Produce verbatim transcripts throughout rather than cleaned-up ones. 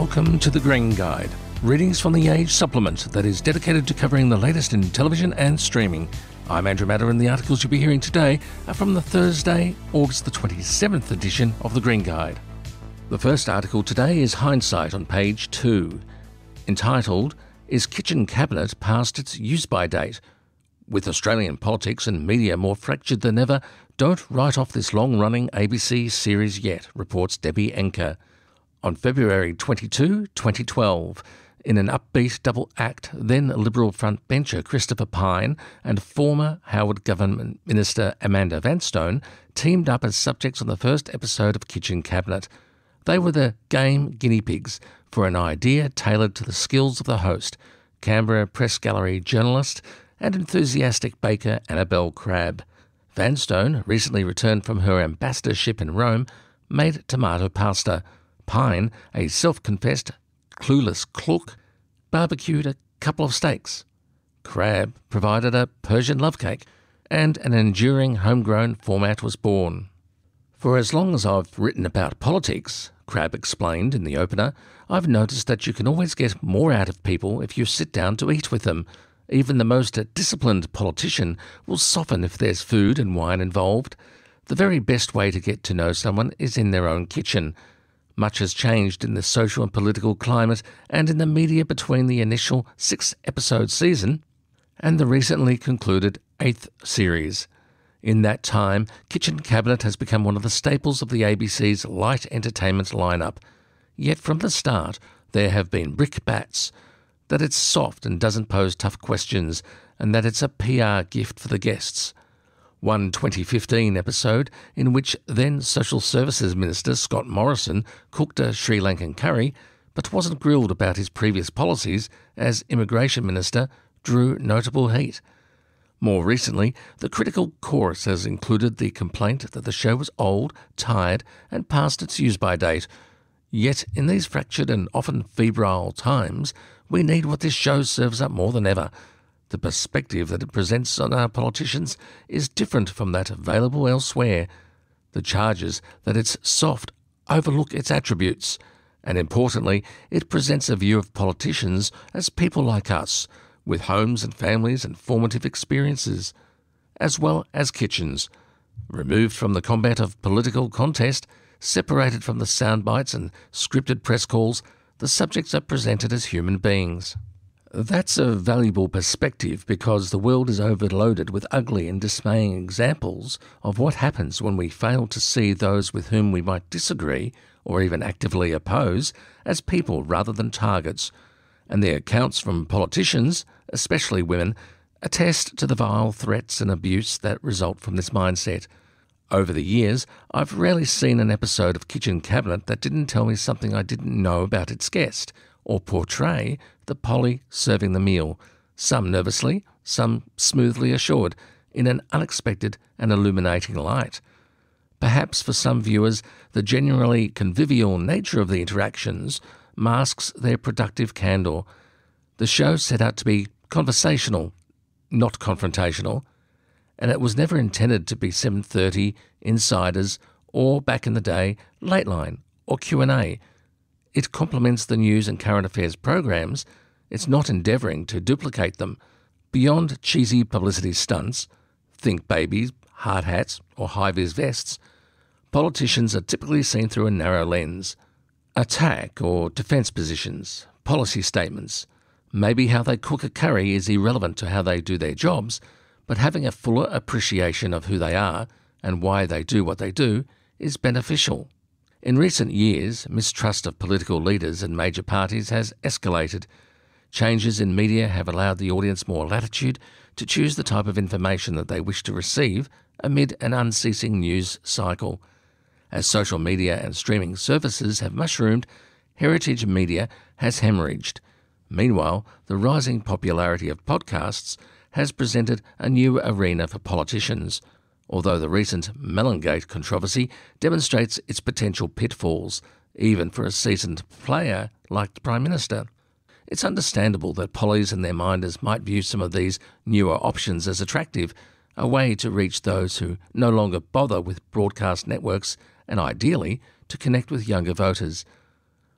Welcome to The Green Guide, readings from The Age supplement that is dedicated to covering the latest in television and streaming. I'm Andrew Matter, and the articles you'll be hearing today are from the Thursday, August the twenty-seventh edition of The Green Guide. The first article today is Hindsight on page two, entitled, Is Kitchen Cabinet Past Its Use-By Date? With Australian politics and media more fractured than ever, don't write off this long-running A B C series yet, reports Debbie Enker. On February twenty-second, twenty twelve, in an upbeat double act, then Liberal frontbencher Christopher Pyne and former Howard Government Minister Amanda Vanstone teamed up as subjects on the first episode of Kitchen Cabinet. They were the game guinea pigs for an idea tailored to the skills of the host, Canberra Press Gallery journalist and enthusiastic baker Annabelle Crabb. Vanstone, recently returned from her ambassadorship in Rome, made tomato pasta. Pyne, a self-confessed clueless cook, barbecued a couple of steaks. Crabb provided a Persian love cake, and an enduring homegrown format was born. For as long as I've written about politics, Crabb explained in the opener, I've noticed that you can always get more out of people if you sit down to eat with them. Even the most disciplined politician will soften if there's food and wine involved. The very best way to get to know someone is in their own kitchen. Much has changed in the social and political climate and in the media between the initial six-episode season and the recently concluded eighth series. In that time, Kitchen Cabinet has become one of the staples of the A B C's light entertainment lineup. Yet from the start, there have been brickbats, that it's soft and doesn't pose tough questions, and that it's a P R gift for the guests. One twenty fifteen episode in which then Social Services Minister Scott Morrison cooked a Sri Lankan curry but wasn't grilled about his previous policies as Immigration Minister drew notable heat. More recently, the critical chorus has included the complaint that the show was old, tired and past its use-by date. Yet in these fractured and often febrile times, we need what this show serves up more than ever. The perspective that it presents on our politicians is different from that available elsewhere. The charges that it's soft overlook its attributes, and importantly, it presents a view of politicians as people like us, with homes and families and formative experiences, as well as kitchens. Removed from the combat of political contest, separated from the sound bites and scripted press calls, the subjects are presented as human beings. That's a valuable perspective because the world is overloaded with ugly and dismaying examples of what happens when we fail to see those with whom we might disagree or even actively oppose as people rather than targets. And the accounts from politicians, especially women, attest to the vile threats and abuse that result from this mindset. Over the years, I've rarely seen an episode of Kitchen Cabinet that didn't tell me something I didn't know about its guest, or portray the Polly serving the meal, some nervously, some smoothly assured, in an unexpected and illuminating light. Perhaps for some viewers, the genuinely convivial nature of the interactions masks their productive candour. The show set out to be conversational, not confrontational, and it was never intended to be seven thirty, Insiders, or back in the day, Lateline, or Q and A. It complements the news and current affairs programs. It's not endeavouring to duplicate them. Beyond cheesy publicity stunts, think babies, hard hats, or high-vis vests, politicians are typically seen through a narrow lens. Attack or defence positions, policy statements, maybe how they cook a curry is irrelevant to how they do their jobs, but having a fuller appreciation of who they are and why they do what they do is beneficial. In recent years, mistrust of political leaders and major parties has escalated. Changes in media have allowed the audience more latitude to choose the type of information that they wish to receive amid an unceasing news cycle. As social media and streaming services have mushroomed, heritage media has hemorrhaged. Meanwhile, the rising popularity of podcasts has presented a new arena for politicians, although the recent Mellongate controversy demonstrates its potential pitfalls, even for a seasoned player like the Prime Minister. It's understandable that pollies and their minders might view some of these newer options as attractive, a way to reach those who no longer bother with broadcast networks and ideally to connect with younger voters.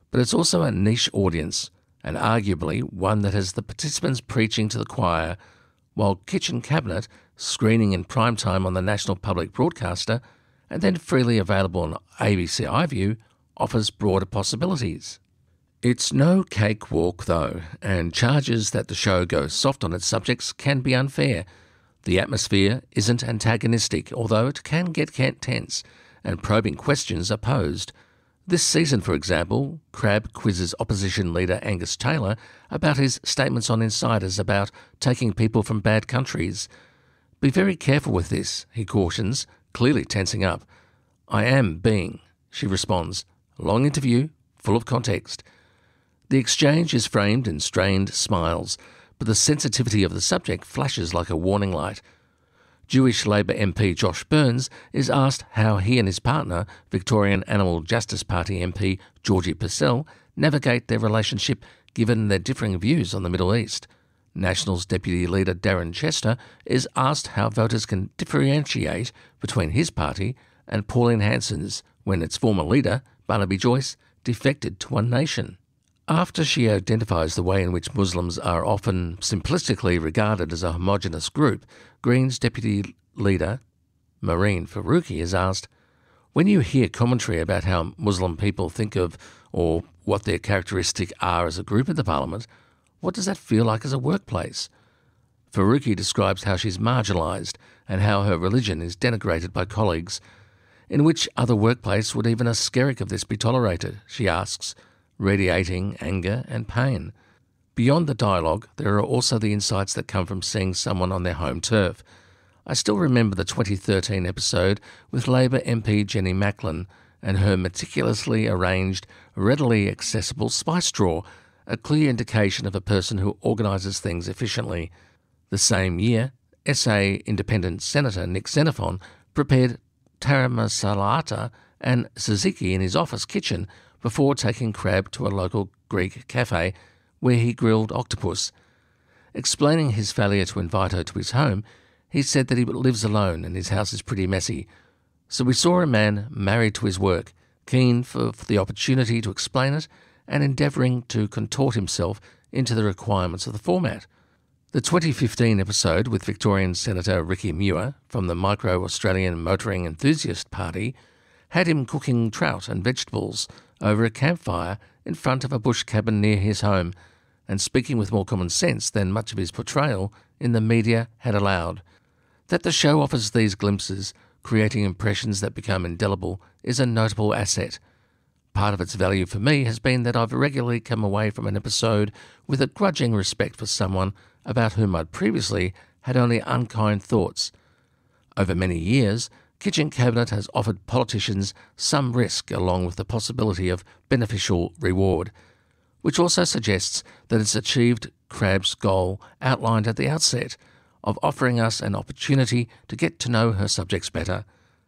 but it's also a niche audience, and arguably one that has the participants preaching to the choir, while Kitchen Cabinet, screening in prime time on the national public broadcaster and then freely available on A B C iView, offers broader possibilities. It's no cakewalk though, and charges that the show goes soft on its subjects can be unfair. The atmosphere isn't antagonistic, although it can get tense, and probing questions are posed. This season, for example, Crab quizzes opposition leader Angus Taylor about his statements on insiders about taking people from bad countries. Be very careful with this, he cautions, clearly tensing up. I am being, she responds. Long interview, full of context. The exchange is framed in strained smiles, but the sensitivity of the subject flashes like a warning light. Jewish Labor M P Josh Burns is asked how he and his partner, Victorian Animal Justice Party M P Georgie Purcell, navigate their relationship given their differing views on the Middle East. Nationals Deputy Leader Darren Chester is asked how voters can differentiate between his party and Pauline Hanson's when its former leader, Barnaby Joyce, defected to One Nation. After she identifies the way in which Muslims are often simplistically regarded as a homogenous group, Greens Deputy Leader Mehreen Faruqi is asked, when you hear commentary about how Muslim people think of or what their characteristics are as a group in the parliament, what does that feel like as a workplace? Faruqi describes how she's marginalised and how her religion is denigrated by colleagues. In which other workplace would even a skerrick of this be tolerated, she asks, radiating anger and pain. Beyond the dialogue, there are also the insights that come from seeing someone on their home turf. I still remember the twenty thirteen episode with Labor M P Jenny Macklin and her meticulously arranged, readily accessible spice drawer, a clear indication of a person who organises things efficiently. The same year, S A Independent Senator Nick Xenophon prepared taramasalata and tzatziki in his office kitchen before taking Crab to a local Greek cafe where he grilled octopus. Explaining his failure to invite her to his home, he said that he lives alone and his house is pretty messy. So we saw a man married to his work, keen for, for the opportunity to explain it and endeavouring to contort himself into the requirements of the format. The twenty fifteen episode with Victorian Senator Ricky Muir from the Micro-Australian Motoring Enthusiast Party had him cooking trout and vegetables over a campfire in front of a bush cabin near his home and speaking with more common sense than much of his portrayal in the media had allowed. That the show offers these glimpses, creating impressions that become indelible, is a notable asset. Part of its value for me has been that I've regularly come away from an episode with a grudging respect for someone about whom I'd previously had only unkind thoughts. Over many years, Kitchen Cabinet has offered politicians some risk along with the possibility of beneficial reward, which also suggests that it's achieved Crab's goal outlined at the outset of offering us an opportunity to get to know her subjects better.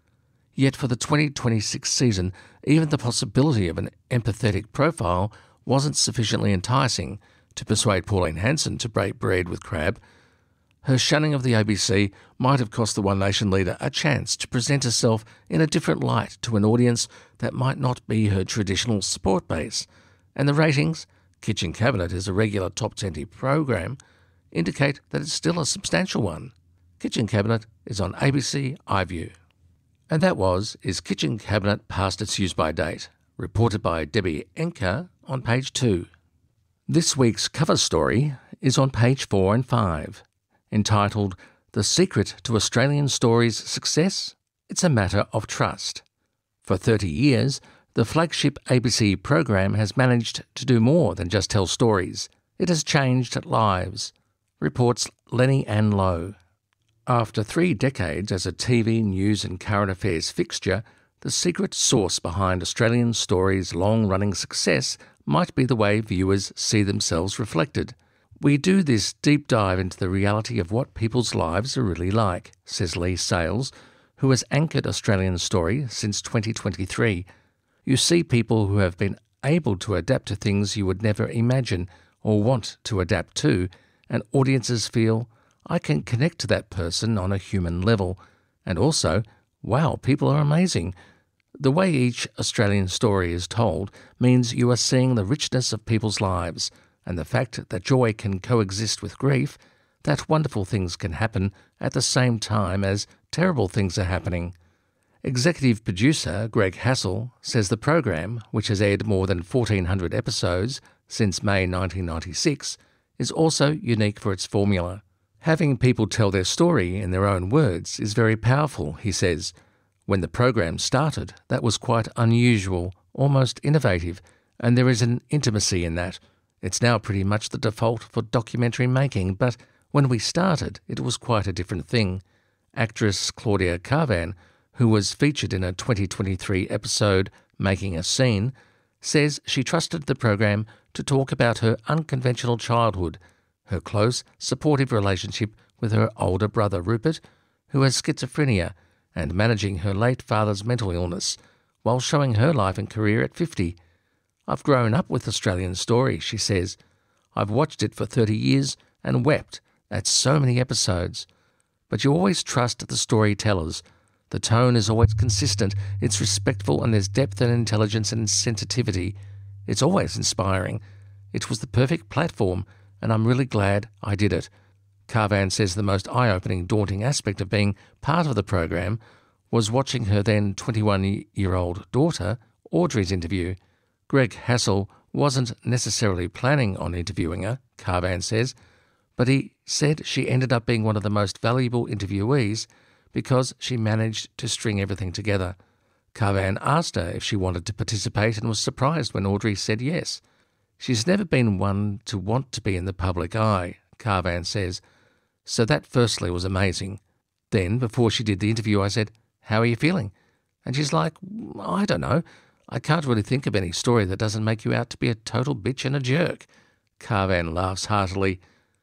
Yet for the twenty twenty-six season, even the possibility of an empathetic profile wasn't sufficiently enticing to persuade Pauline Hanson to break bread with Crab. Her shunning of the A B C might have cost the One Nation leader a chance to present herself in a different light to an audience that might not be her traditional support base. And the ratings, Kitchen Cabinet is a regular top twenty program, indicate that it's still a substantial one. Kitchen Cabinet is on A B C iView. And that was Is Kitchen Cabinet Past Its Use-By Date? Reported by Debbie Enker on page two. This week's cover story is on page four and five. Entitled, The Secret to Australian Stories' Success? It's a Matter of Trust. For thirty years, the flagship A B C program has managed to do more than just tell stories. It has changed lives, reports Lenny Ann Lowe. After three decades as a T V, news and current affairs fixture, the secret sauce behind Australian Stories' long-running success might be the way viewers see themselves reflected. We do this deep dive into the reality of what people's lives are really like, says Lee Sales, who has anchored Australian Story since twenty twenty-three. You see people who have been able to adapt to things you would never imagine or want to adapt to, and audiences feel, I can connect to that person on a human level. And also, wow, people are amazing. The way each Australian story is told means you are seeing the richness of people's lives and the fact that joy can coexist with grief, that wonderful things can happen at the same time as terrible things are happening. Executive producer Greg Hassel says the program, which has aired more than fourteen hundred episodes since May nineteen ninety-six, is also unique for its formula. Having people tell their story in their own words is very powerful, he says. When the program started, that was quite unusual, almost innovative, and there is an intimacy in that. It's now pretty much the default for documentary making, but when we started, it was quite a different thing. Actress Claudia Karvan, who was featured in a twenty twenty-three episode, Making a Scene, says she trusted the program to talk about her unconventional childhood, her close, supportive relationship with her older brother Rupert, who has schizophrenia, and managing her late father's mental illness, while showing her life and career at fifty. I've grown up with Australian Story, she says. I've watched it for thirty years and wept at so many episodes. But you always trust the storytellers. The tone is always consistent, it's respectful, and there's depth and intelligence and sensitivity. It's always inspiring. It was the perfect platform, and I'm really glad I did it. Karvan says the most eye-opening, daunting aspect of being part of the program was watching her then twenty-one-year-old daughter, Audrey's interview. Greg Hassel wasn't necessarily planning on interviewing her, Karvan says, but he said she ended up being one of the most valuable interviewees because she managed to string everything together. Karvan asked her if she wanted to participate and was surprised when Audrey said yes. She's never been one to want to be in the public eye, Karvan says, so that firstly was amazing. Then, before she did the interview, I said, "How are you feeling?" And she's like, "I don't know. I can't really think of any story that doesn't make you out to be a total bitch and a jerk." Karvan laughs heartily.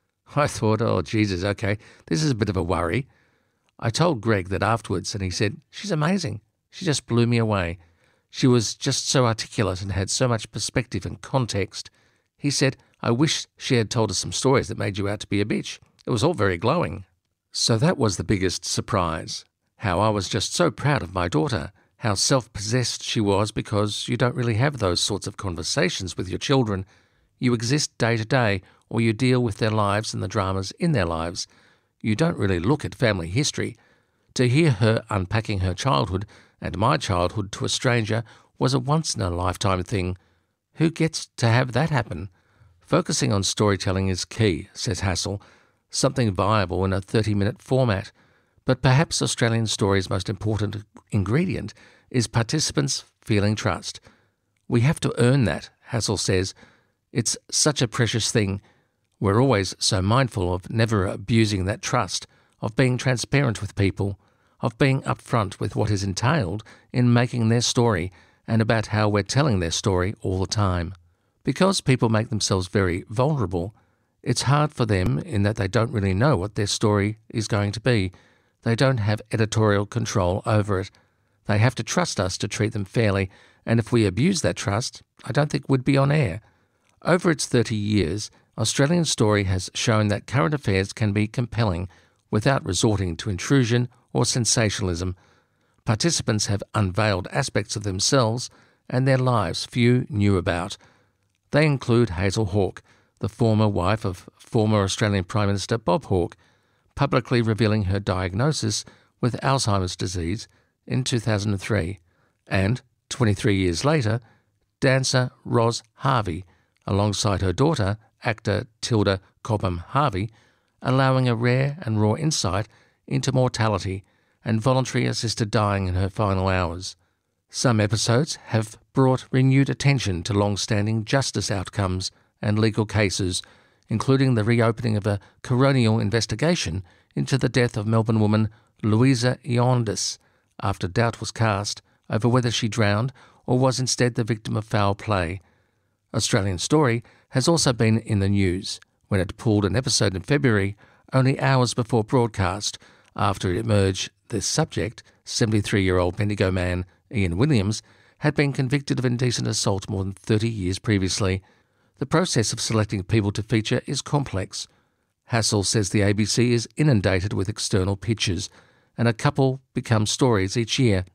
I thought, oh, Jesus, okay, this is a bit of a worry. I told Greg that afterwards, and he said, "She's amazing. She just blew me away. She was just so articulate and had so much perspective and context." He said, "I wish she had told us some stories that made you out to be a bitch. It was all very glowing." So that was the biggest surprise. How I was just so proud of my daughter, how self-possessed she was, because you don't really have those sorts of conversations with your children. You exist day to day, or you deal with their lives and the dramas in their lives. You don't really look at family history. To hear her unpacking her childhood and my childhood to a stranger was a once-in-a-lifetime thing. Who gets to have that happen? Focusing on storytelling is key, says Hassel, something viable in a thirty-minute format. But perhaps Australian Story's most important ingredient is participants feeling trust. We have to earn that, Hassel says. It's such a precious thing. We're always so mindful of never abusing that trust, of being transparent with people, of being upfront with what is entailed in making their story and about how we're telling their story all the time. Because people make themselves very vulnerable, it's hard for them in that they don't really know what their story is going to be. They don't have editorial control over it. They have to trust us to treat them fairly, and if we abuse that trust, I don't think we'd be on air. Over its thirty years, Australian Story has shown that current affairs can be compelling without resorting to intrusion or sensationalism. Participants have unveiled aspects of themselves and their lives few knew about. They include Hazel Hawke, the former wife of former Australian Prime Minister Bob Hawke, publicly revealing her diagnosis with Alzheimer's disease in two thousand three, and, twenty-three years later, dancer Ros Harvey, alongside her daughter, actor Tilda Cobham Harvey, allowing a rare and raw insight into mortality and voluntary assisted dying in her final hours. Some episodes have brought renewed attention to long-standing justice outcomes and legal cases, including the reopening of a coronial investigation into the death of Melbourne woman Louisa Ioannis, after doubt was cast over whether she drowned or was instead the victim of foul play. Australian Story has also been in the news when it pulled an episode in February, only hours before broadcast, after it emerged the subject, seventy-three-year-old Bendigo man Ian Williams, had been convicted of indecent assault more than thirty years previously. The process of selecting people to feature is complex. Hassel says the A B C is inundated with external pitches, and a couple become stories each year.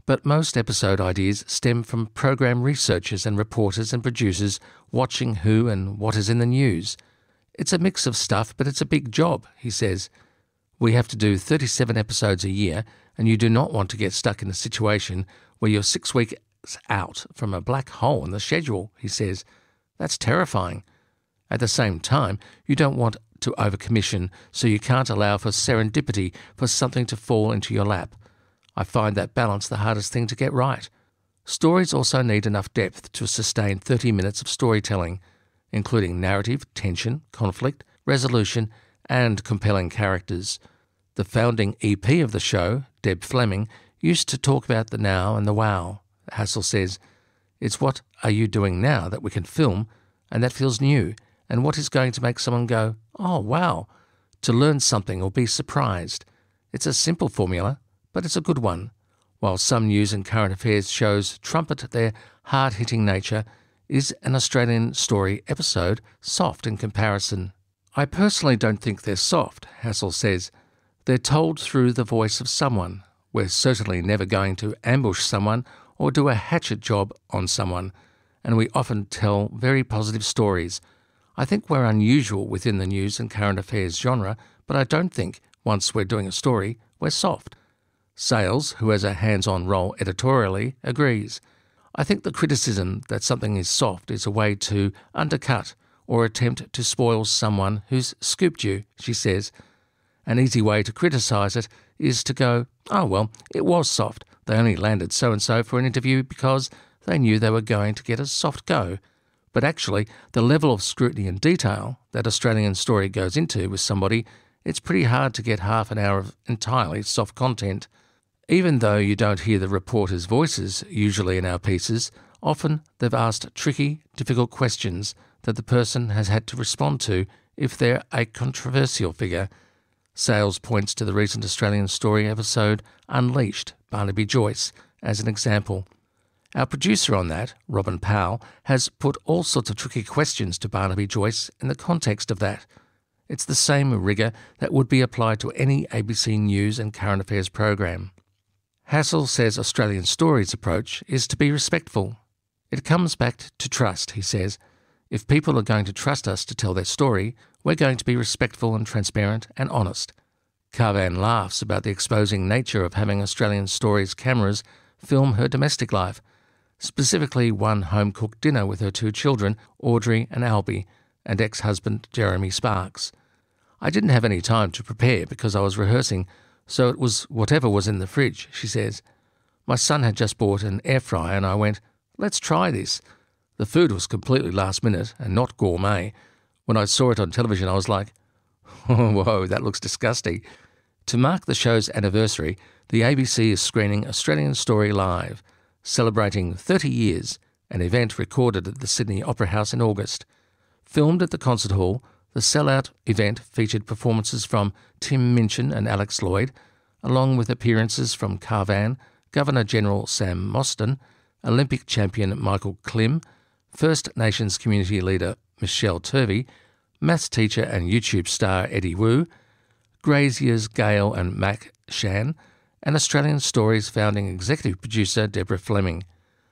But most episode ideas stem from program researchers and reporters and producers watching who and what is in the news. It's a mix of stuff, but it's a big job, he says. We have to do thirty-seven episodes a year, and you do not want to get stuck in a situation where you're six weeks out from a black hole in the schedule, he says. That's terrifying. At the same time, you don't want to overcommission, so you can't allow for serendipity, for something to fall into your lap. I find that balance the hardest thing to get right. Stories also need enough depth to sustain thirty minutes of storytelling, including narrative, tension, conflict, resolution, and compelling characters. The founding E P of the show, Deb Fleming, used to talk about the now and the wow. Hassel says, "It's what are you doing now that we can film, and that feels new, and what is going to make someone go, oh, wow, to learn something or be surprised. It's a simple formula, but it's a good one." While some news and current affairs shows trumpet their hard-hitting nature, is an Australian Story episode soft in comparison? I personally don't think they're soft, Hassel says. They're told through the voice of someone. We're certainly never going to ambush someone or do a hatchet job on someone, and we often tell very positive stories. I think we're unusual within the news and current affairs genre, but I don't think, once we're doing a story, we're soft. Sales, who has a hands-on role editorially, agrees. I think the criticism that something is soft is a way to undercut or attempt to spoil someone who's scooped you, she says. An easy way to criticise it is to go, oh well, it was soft. They only landed so-and-so for an interview because they knew they were going to get a soft go. But actually, the level of scrutiny and detail that Australian Story goes into with somebody, it's pretty hard to get half an hour of entirely soft content. Even though you don't hear the reporters' voices usually in our pieces, often they've asked tricky, difficult questions that the person has had to respond to if they're a controversial figure. Sales points to the recent Australian Story episode Unleashed, Barnaby Joyce, as an example. Our producer on that, Robin Powell, has put all sorts of tricky questions to Barnaby Joyce in the context of that. It's the same rigour that would be applied to any A B C News and current affairs program. Hassel says Australian Story's approach is to be respectful. It comes back to trust, he says. If people are going to trust us to tell their story, we're going to be respectful and transparent and honest. Carvan laughs about the exposing nature of having Australian Story's cameras film her domestic life, specifically one home-cooked dinner with her two children, Audrey and Albie, and ex-husband Jeremy Sparks. I didn't have any time to prepare because I was rehearsing, so it was whatever was in the fridge, she says. My son had just bought an air fryer and I went, let's try this. The food was completely last minute and not gourmet. When I saw it on television, I was like, oh, whoa, that looks disgusting. To mark the show's anniversary, the A B C is screening Australian Story Live, celebrating thirty years, an event recorded at the Sydney Opera House in August. Filmed at the Concert Hall, the sellout event featured performances from Tim Minchin and Alex Lloyd, along with appearances from Carvan, Governor-General Sam Mostyn, Olympic champion Michael Klim, First Nations community leader Michelle Turvey, maths teacher and YouTube star Eddie Wu, Grazier's Gail and Mac Shan, and Australian Story's founding executive producer Deborah Fleming.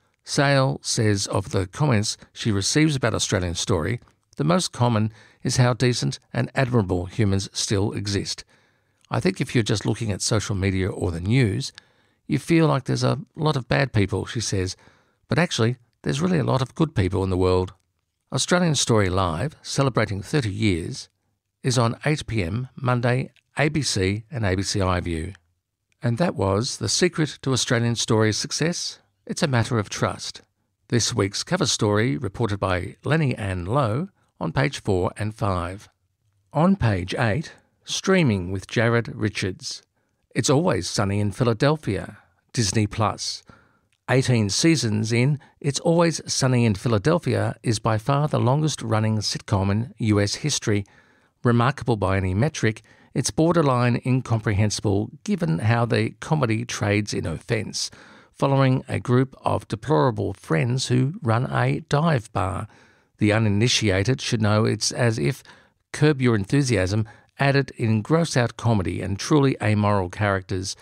Sale says of the comments she receives about Australian Story, the most common is how decent and admirable humans still exist. I think if you're just looking at social media or the news, you feel like there's a lot of bad people, she says, but actually there's really a lot of good people in the world. Australian Story Live, celebrating thirty years, is on eight p m Monday, A B C and A B C iView. And that was the secret to Australian Story's success. It's a matter of trust. This week's cover story, reported by Lenny Ann Lowe, on page four and five. On page eight, streaming with Jared Richards. It's Always Sunny in Philadelphia, Disney Plus. eighteen seasons in, It's Always Sunny in Philadelphia is by far the longest-running sitcom in U S history. Remarkable by any metric, it's borderline incomprehensible given how the comedy trades in offence, following a group of deplorable friends who run a dive bar. The uninitiated should know it's as if Curb Your Enthusiasm added in gross-out comedy and truly amoral characters.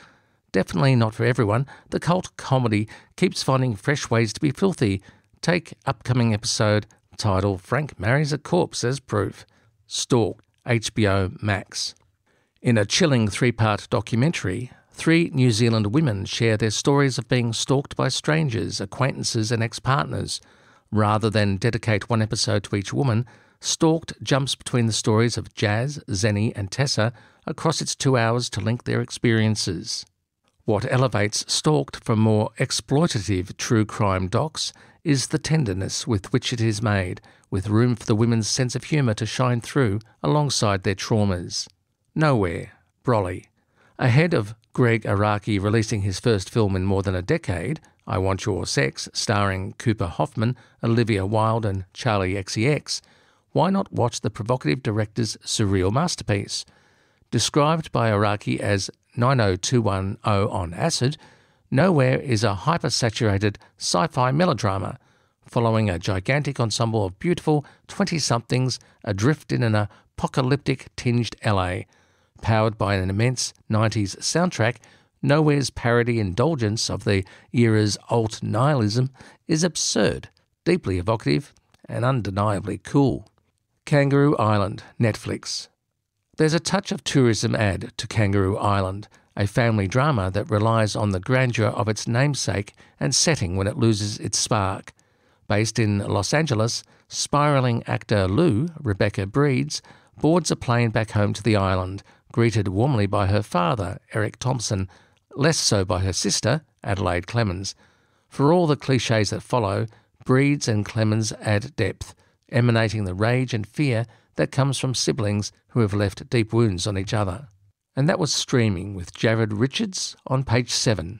definitely not for everyone, the cult comedy keeps finding fresh ways to be filthy. Take upcoming episode titled Frank Marries a Corpse as proof. Stalked, H B O Max. In a chilling three-part documentary, three New Zealand women share their stories of being stalked by strangers, acquaintances and ex-partners. Rather than dedicate one episode to each woman, Stalked jumps between the stories of Jazz, Zenny and Tessa across its two hours to link their experiences. What elevates Stalked from more exploitative true crime docs is the tenderness with which it is made, with room for the women's sense of humour to shine through alongside their traumas. Nowhere, Broly. Ahead of Greg Araki releasing his first film in more than a decade, I Want Your Sex, starring Cooper Hoffman, Olivia Wilde and Charlie X C X, why not watch the provocative director's surreal masterpiece? Described by Araki as nine oh two one oh on acid, Nowhere is a hyper-saturated sci-fi melodrama following a gigantic ensemble of beautiful twenty-somethings adrift in an apocalyptic-tinged L A. Powered by an immense nineties soundtrack, Nowhere's parody indulgence of the era's alt-nihilism is absurd, deeply evocative, and undeniably cool. Kangaroo Island, Netflix. There's a touch of tourism add to Kangaroo Island, a family drama that relies on the grandeur of its namesake and setting when it loses its spark. Based in Los Angeles, spiralling actor Lou, Rebecca Breeds, boards a plane back home to the island, greeted warmly by her father, Eric Thompson, less so by her sister, Adelaide Clemens. For all the clichés that follow, Breeds and Clemens add depth, emanating the rage and fear that comes from siblings who have left deep wounds on each other. And that was Streaming with Jared Richards on page seven.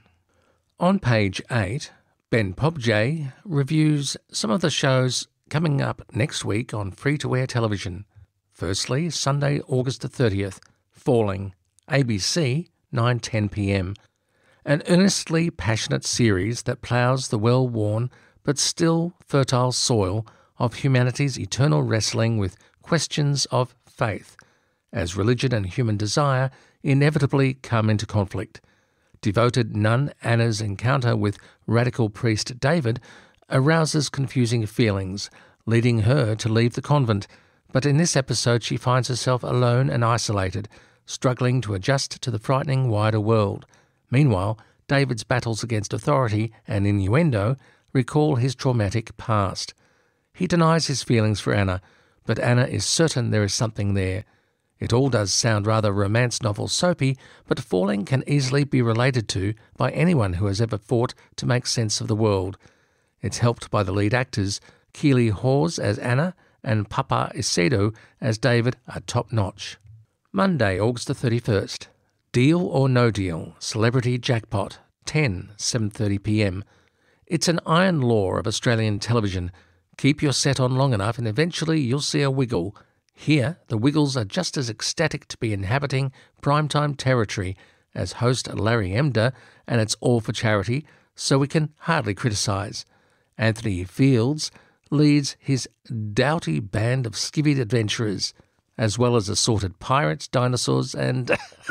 On page eight, Ben Pobjay reviews some of the shows coming up next week on free-to-air television. Firstly, Sunday, August the thirtieth, Falling, A B C, nine ten p m. An earnestly passionate series that ploughs the well-worn but still fertile soil of humanity's eternal wrestling with questions of faith, as religion and human desire inevitably come into conflict. Devoted nun Anna's encounter with radical priest David arouses confusing feelings, leading her to leave the convent, but in this episode she finds herself alone and isolated, struggling to adjust to the frightening wider world. Meanwhile, David's battles against authority and innuendo recall his traumatic past. He denies his feelings for Anna, but Anna is certain there is something there. It all does sound rather romance novel soapy, but Falling can easily be related to by anyone who has ever fought to make sense of the world. It's helped by the lead actors, Keely Hawes as Anna and Papa Isedo as David, are top-notch. Monday, August the thirty-first. Deal or No Deal, Celebrity Jackpot, ten, seven thirty p m. It's an iron law of Australian television. Keep your set on long enough and eventually you'll see a wiggle. Here, the Wiggles are just as ecstatic to be inhabiting primetime territory as host Larry Emder, and it's all for charity, so we can hardly criticise. Anthony Fields leads his doughty band of skivvied adventurers, as well as assorted pirates, dinosaurs and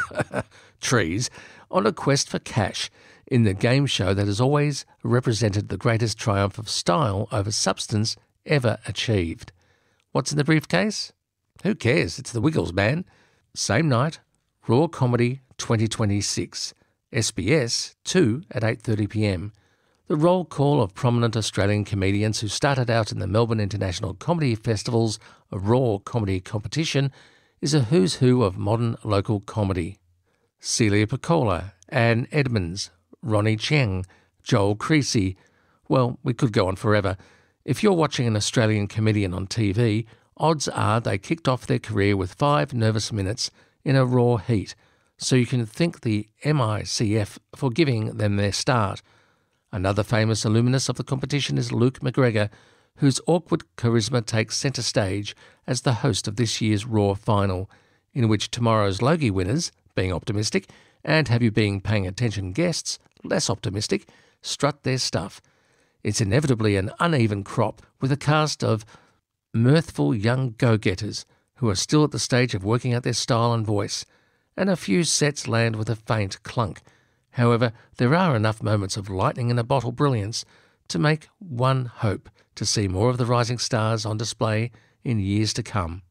trees, on a quest for cash in the game show that has always represented the greatest triumph of style over substance ever achieved. What's in the briefcase? Who cares? It's the Wiggles, man. Same night, Raw Comedy twenty twenty-six, S B S two at eight thirty p m. The roll call of prominent Australian comedians who started out in the Melbourne International Comedy Festival's Raw Comedy Competition is a who's who of modern local comedy. Celia Piccola, Anne Edmonds, Ronnie Cheng, Joel Creasy. Well, we could go on forever. If you're watching an Australian comedian on T V, odds are they kicked off their career with five nervous minutes in a raw heat, so you can thank the M I C F for giving them their start. Another famous alumnus of the competition is Luke McGregor, whose awkward charisma takes centre stage as the host of this year's Raw final, in which tomorrow's Logie winners, being optimistic, and Have You Been Paying Attention guests, less optimistic, strut their stuff. It's inevitably an uneven crop with a cast of mirthful young go-getters who are still at the stage of working out their style and voice, and a few sets land with a faint clunk. However, there are enough moments of lightning in a bottle brilliance to make one hope to see more of the rising stars on display in years to come.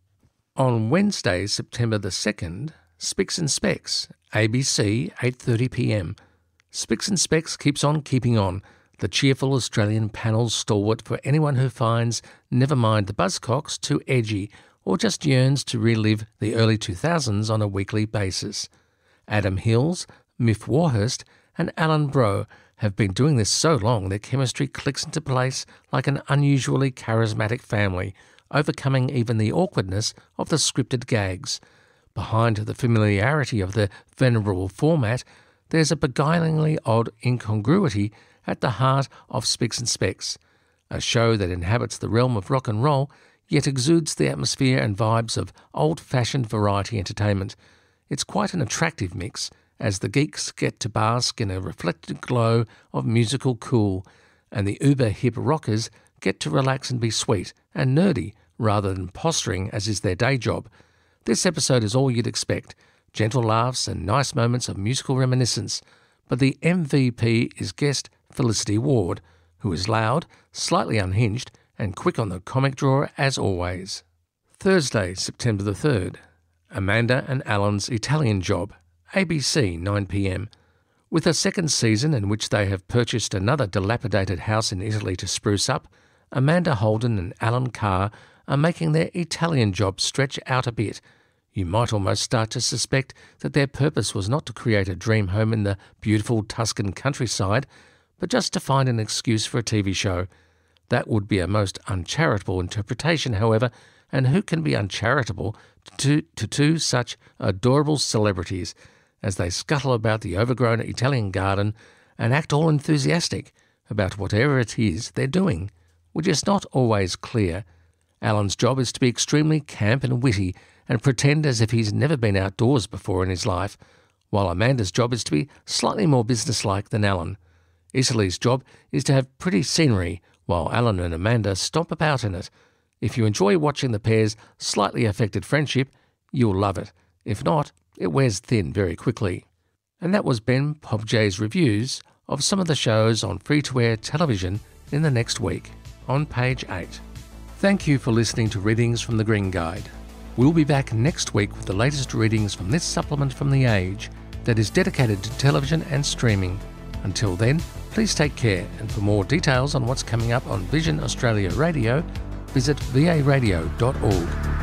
On Wednesday, September the second, Spicks and Specks, A B C, eight thirty p m. Spicks and Specks keeps on keeping on, the cheerful Australian panel's stalwart for anyone who finds Never Mind the Buzzcocks too edgy or just yearns to relive the early two thousands on a weekly basis. Adam Hills, Miff Warhurst and Alan Bro have been doing this so long their chemistry clicks into place like an unusually charismatic family, overcoming even the awkwardness of the scripted gags. Behind the familiarity of the venerable format, there's a beguilingly odd incongruity at the heart of Spicks and Specks, a show that inhabits the realm of rock and roll, yet exudes the atmosphere and vibes of old-fashioned variety entertainment. It's quite an attractive mix, as the geeks get to bask in a reflected glow of musical cool, and the uber-hip rockers get to relax and be sweet and nerdy rather than posturing as is their day job. This episode is all you'd expect, gentle laughs and nice moments of musical reminiscence, but the M V P is guest Felicity Ward, who is loud, slightly unhinged and quick on the comic drawer as always. Thursday, September the third, Amanda and Alan's Italian Job, A B C, nine p m. With a second season in which they have purchased another dilapidated house in Italy to spruce up, Amanda Holden and Alan Carr are making their Italian Job stretch out a bit. You might almost start to suspect that their purpose was not to create a dream home in the beautiful Tuscan countryside, but just to find an excuse for a T V show. That would be a most uncharitable interpretation, however, and who can be uncharitable to, to two such adorable celebrities as they scuttle about the overgrown Italian garden and act all enthusiastic about whatever it is they're doing, which is not always clear. Alan's job is to be extremely camp and witty and pretend as if he's never been outdoors before in his life, while Amanda's job is to be slightly more businesslike than Alan. Italy's job is to have pretty scenery, while Alan and Amanda stomp about in it. If you enjoy watching the pair's slightly affected friendship, you'll love it. If not, it wears thin very quickly. And that was Ben Pobjay's reviews of some of the shows on free-to-air television in the next week, on page eight. Thank you for listening to Readings from the Green Guide. We'll be back next week with the latest readings from this supplement from The Age that is dedicated to television and streaming. Until then, please take care, and for more details on what's coming up on Vision Australia Radio, visit v a radio dot org.